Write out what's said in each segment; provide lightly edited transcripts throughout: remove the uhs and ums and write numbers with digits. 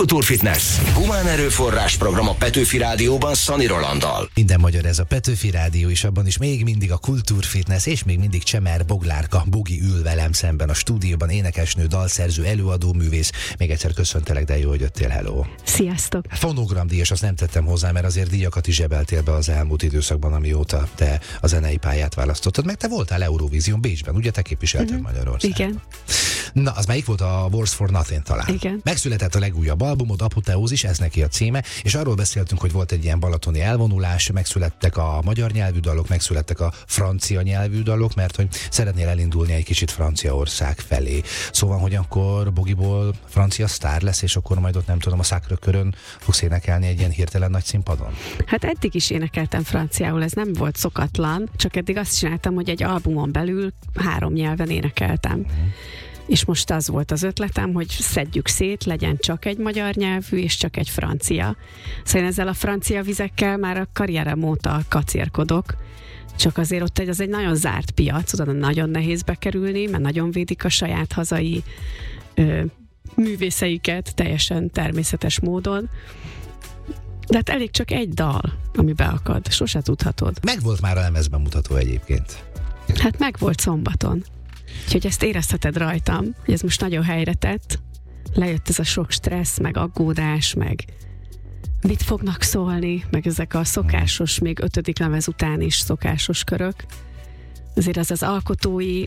Kultúrfitness. Humán erőforrás program a Petőfi Rádióban Szani Rolanddal. Minden magyar ez a Petőfi Rádió, és abban is még mindig a Kultúrfitness, és még mindig Csemer Boglárka Bogi ül velem szemben a stúdióban, énekesnő, dalszerző, előadó, művész. Még egyszer köszöntelek, de jó, hogy jöttél, hello. Sziasztok! Fonogramdíjas, azt nem tettem hozzá, mert azért díjakat is zsebeltél be az elmúlt időszakban, amióta te a zenei pályát választottad, meg te voltál Eurovízión Bécsben, ugye te képviselted Magyarországot? Igen. Na, az melyik volt? A Wars for Nothing talán? Igen. Megszületett a legújabb albumod, Apoteózis, ez neki a címe, és arról beszéltünk, hogy volt egy ilyen balatoni elvonulás, megszülettek a magyar nyelvű dalok, megszülettek a francia nyelvű dalok, mert hogy szeretnél elindulni egy kicsit Franciaország felé. Szóval, hogy akkor Bogiból francia sztár lesz, és akkor majd ott nem tudom, a Sacré-Cœurön fogsz énekelni egy ilyen hirtelen nagy színpadon? Hát eddig is énekeltem franciául, ez nem volt szokatlan, csak eddig azt csináltam, hogy egy albumon belül 3 nyelven énekeltem. És most az volt az ötletem, hogy szedjük szét, legyen csak egy magyar nyelvű, és csak egy francia. Szóval ezzel a francia vizekkel már a karrierem óta kacérkodok, csak azért ott az egy nagyon zárt piac, oda nagyon nehéz bekerülni, mert nagyon védik a saját hazai művészeiket teljesen természetes módon. De hát elég csak egy dal, ami beakad, sose tudhatod. Megvolt már a lemezbemutató egyébként? Hát megvolt szombaton. Úgyhogy ezt érezheted rajtam, hogy ez most nagyon helyre tett. Lejött ez a sok stressz, meg aggódás, meg mit fognak szólni, meg ezek a szokásos, még 5. lemez után is szokásos körök. Azért az alkotói,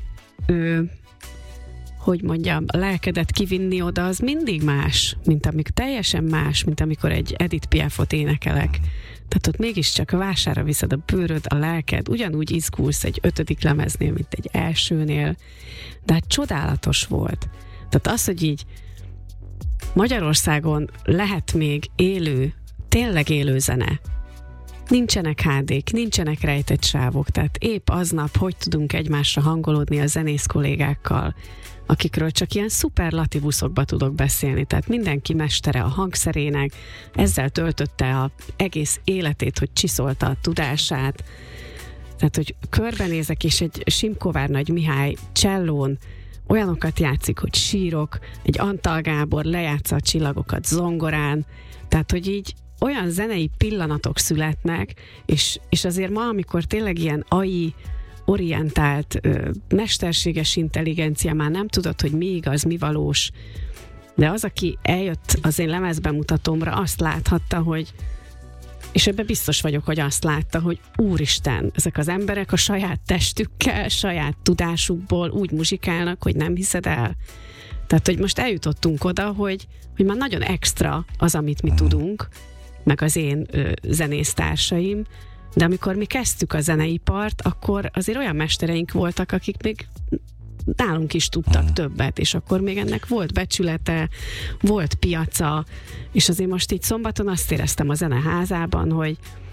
hogy mondjam, a lelkedet kivinni oda, az mindig más, teljesen más, mint amikor egy Edith Piafot énekelek. Tehát ott mégiscsak a vására viszed a bőröd, a lelked, ugyanúgy izgulsz egy 5. lemeznél, mint egy elsőnél, de hát csodálatos volt. Tehát az, hogy így Magyarországon lehet még élő, tényleg élő zene. Nincsenek HD-k, nincsenek rejtett sávok, tehát épp aznap hogy tudunk egymásra hangolódni a zenész kollégákkal, akikről csak ilyen szuperlatívuszokba tudok beszélni, tehát mindenki mestere a hangszerének, ezzel töltötte az egész életét, hogy csiszolta a tudását. Tehát, hogy körbenézek, és egy Simkovár Nagy Mihály csellón olyanokat játszik, hogy sírok, egy Antal Gábor lejátsza a csillagokat zongorán, tehát, hogy így olyan zenei pillanatok születnek, és azért ma, amikor tényleg ilyen AI orientált, mesterséges intelligencia, már nem tudod, hogy mi igaz, mi valós, de az, aki eljött az én lemezbemutatómra, azt láthatta, hogy, és ebben biztos vagyok, hogy azt látta, hogy úristen, ezek az emberek a saját testükkel, saját tudásukból úgy muzsikálnak, hogy nem hiszed el. Tehát, hogy most eljutottunk oda, hogy már nagyon extra az, amit mi tudunk, meg az én zenésztársaim, de amikor mi kezdtük a zeneipart, akkor azért olyan mestereink voltak, akik még nálunk is tudtak többet, és akkor még ennek volt becsülete, volt piaca, és azért most így szombaton azt éreztem a zeneházában, hogy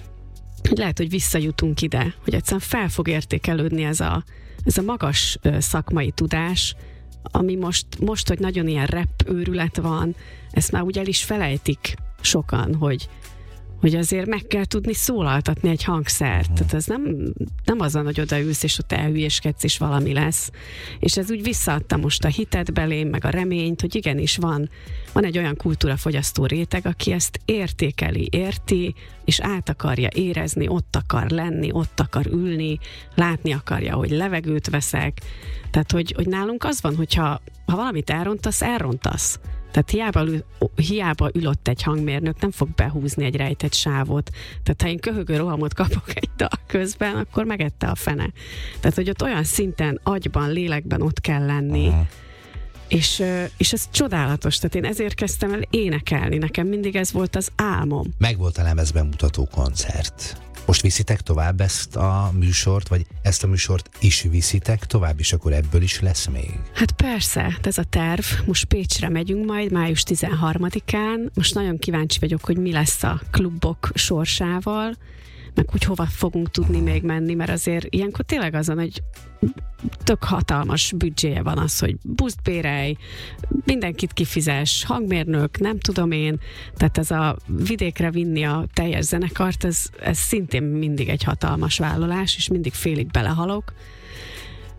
lehet, hogy visszajutunk ide, hogy egyszerűen fel fog értékelődni ez a magas szakmai tudás, ami most, hogy nagyon ilyen rap őrület van, ezt már úgy el is felejtik sokan, hogy azért meg kell tudni szólaltatni egy hangszert. Tehát ez nem az van, hogy odaülsz, és ott elhülyéskedsz, és valami lesz. És ez úgy visszaadta most a hitet belém, meg a reményt, hogy igenis van egy olyan kultúrafogyasztó réteg, aki ezt értékeli, érti, és át akarja érezni, ott akar lenni, ott akar ülni, látni akarja, hogy levegőt veszek. Tehát, hogy nálunk az van, hogyha valamit elrontasz. Tehát hiába ül ott egy hangmérnök, nem fog behúzni egy rejtett sávot. Tehát ha én köhögő rohamot kapok egy dal közben, akkor megette a fene. Tehát, hogy ott olyan szinten, agyban, lélekben ott kell lenni. És ez csodálatos. Tehát én ezért kezdtem el énekelni. Nekem mindig ez volt az álmom. Megvolt a lemezbemutató koncert. Most viszitek tovább ezt a műsort, vagy ezt a műsort is viszitek tovább, és akkor ebből is lesz még? Hát persze, ez a terv. Most Pécsre megyünk majd, május 13-án. Most nagyon kíváncsi vagyok, hogy mi lesz a klubok sorsával, meg hogy hova fogunk tudni még menni, mert azért ilyenkor tényleg azon, hogy tök hatalmas büdzséje van az, hogy buszt bérelj, mindenkit kifizes, hangmérnök, nem tudom én, tehát ez a vidékre vinni a teljes zenekart, ez szintén mindig egy hatalmas vállalás, és mindig félig belehalok.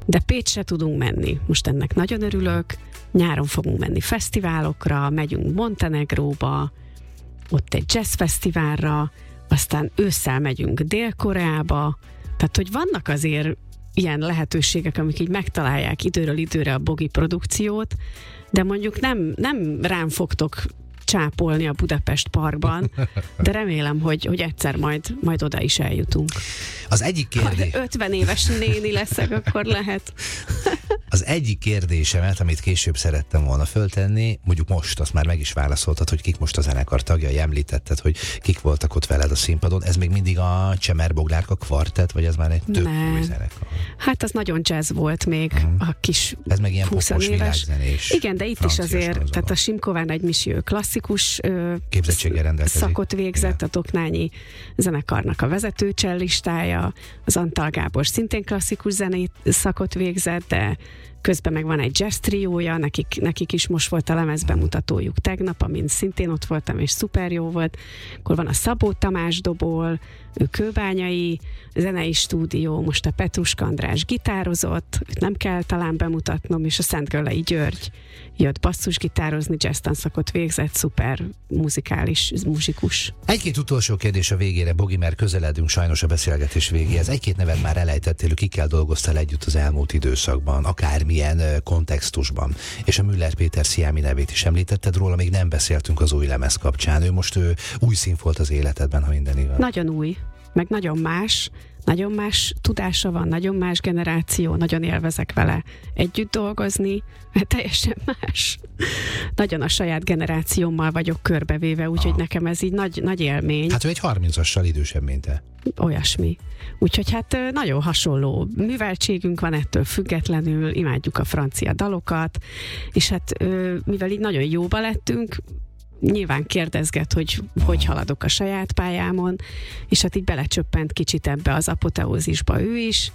De Pécsre tudunk menni. Most ennek nagyon örülök. Nyáron fogunk menni fesztiválokra, megyünk Montenegróba, ott egy jazzfesztiválra, aztán ősszel megyünk Dél-Koreába. Tehát, hogy vannak azért ilyen lehetőségek, amik így megtalálják időről időre a bogi produkciót, de mondjuk nem rám fogtok csápolni a Budapest Parkban, de remélem, hogy egyszer majd oda is eljutunk. Az egyik kérdés... Ha 50 éves néni leszek, akkor lehet. Az egyik kérdésemet, amit később szerettem volna föltenni, mondjuk most, azt már meg is válaszoltad, hogy kik most a zenekar tagjai, említetted, hogy kik voltak ott veled a színpadon. Ez még mindig a Csemer Boglárka kvartett, vagy ez már egy több új zenekar? Hát az nagyon jazz volt még a kis ez meg ilyen 20 popos éves. Világzenés. Igen, de itt is azért, tehát a Simkován Egymisi klasszikus képzettséggel rendelkezik. Szakot végzett, igen. A Toknányi zenekarnak a vezető cellistája, az Antal Gábor szintén klasszikus zenét szakot végzett, de közben meg van egy jazz triója, nekik is most volt a lemezbemutatójuk tegnap, amin szintén ott voltam, és szuper jó volt. Akkor van a Szabó Tamás dobol, ő kőbányai zenei stúdió, most a Petruska András gitározott, őt nem kell talán bemutatnom, és a Szentgöllei György jött basszusgitározni, jazz tanszakot végzett, szuper muzsikus. Egy-két utolsó kérdés a végére, Bogi, mert közeledünk sajnos a beszélgetés végéhez. Egy-két nevet már elejtettél, kikkel dolgoztál együtt az elmúlt időszakban, akármilyen kontextusban. És a Müller Péter Sziámi nevét is említetted, róla még nem beszéltünk az új lemez kapcsán. Ő most új színfolt az életedben, ha minden igaz. Nagyon új, meg nagyon más tudása van, nagyon más generáció, nagyon élvezek vele együtt dolgozni, teljesen más. Nagyon a saját generációmmal vagyok körbevéve, úgyhogy nekem ez így nagy élmény. Hát ő egy 30-assal idősebb, mint te. Olyasmi. Úgyhogy hát nagyon hasonló műveltségünk van ettől függetlenül, imádjuk a francia dalokat, és hát mivel így nagyon jóba lettünk, nyilván kérdezget, hogy haladok a saját pályámon, és hát így belecsöppent kicsit ebbe az apoteózisba ő is,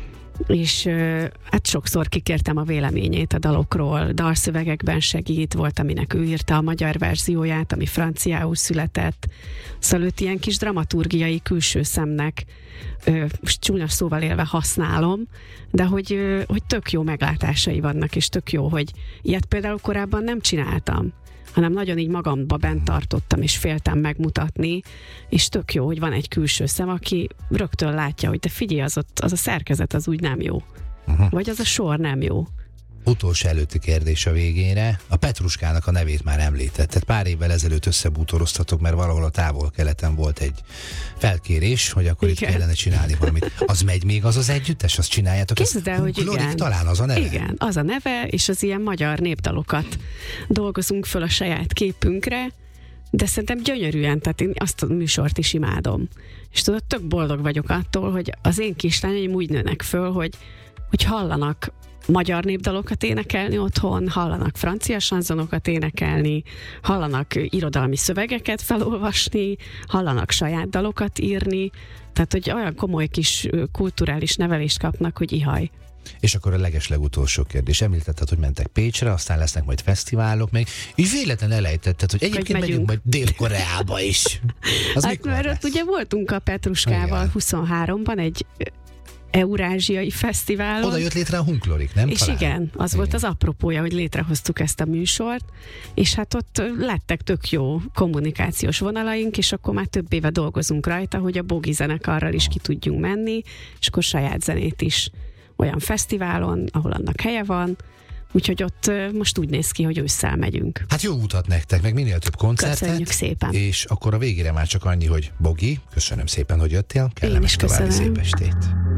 és hát sokszor kikértem a véleményét a dalokról, dalszövegekben segít, volt, aminek ő írta a magyar verzióját, ami franciául született, szóval őt ilyen kis dramaturgiai külső szemnek, most csúnya szóval élve használom, de hogy tök jó meglátásai vannak, és tök jó, hogy ilyet például korábban nem csináltam, hanem nagyon így magamba bent tartottam, és féltem megmutatni, és tök jó, hogy van egy külső szem, aki rögtön látja, hogy te figyelj, az a szerkezet az úgy nem jó. Vagy az a sor nem jó. Utolsó előtti kérdés a végére. A Petruskának a nevét már említetted. Pár évvel ezelőtt összebútoroztatok, mert valahol a Távol-Keleten volt egy felkérés, hogy akkor igen, itt kellene csinálni valamit. Az megy még az együttes? Azt csináljátok? Képzeld el, hogy igen. Talán az a neve? Igen, az a neve, és az ilyen magyar népdalokat dolgozunk föl a saját képünkre, de szerintem gyönyörűen, tehát én azt a műsort is imádom. És tudod, tök boldog vagyok attól, hogy az én kislányaim úgy nőnek föl, hogy hallanak magyar népdalokat énekelni otthon, hallanak francia sanzonokat énekelni, hallanak irodalmi szövegeket felolvasni, hallanak saját dalokat írni, tehát hogy olyan komoly kis kulturális nevelést kapnak, hogy ihaj. És akkor a legeslegutolsó kérdés. Említetted, hogy mentek Pécsre, aztán lesznek majd fesztiválok még, és véletlen elejtetted, hogy egyébként megyünk majd Dél-Koreába is. Az hát mert ott ugye voltunk a Petruskával 23-ban egy eurázsiai fesztiválon. Oda jött létre a Hunklorik, nem? És igen, az volt az apropója, hogy létrehoztuk ezt a műsort, és hát ott lettek tök jó kommunikációs vonalaink, és akkor már több éve dolgozunk rajta, hogy a Bogi zenekarral is ki tudjunk menni, és akkor saját zenét is olyan fesztiválon, ahol annak helye van, úgyhogy ott most úgy néz ki, hogy ősszel megyünk. Hát jó utat nektek, meg minél több koncertet. Köszönjük szépen. És akkor a végére már csak annyi, hogy Bogi, köszönöm szépen, hogy jöttél. Kellemes további szép estét.